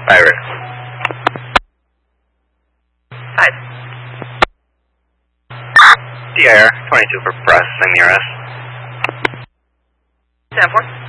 Bye, Rick. Hi. DIR 22 for processing the arrest. 10-4.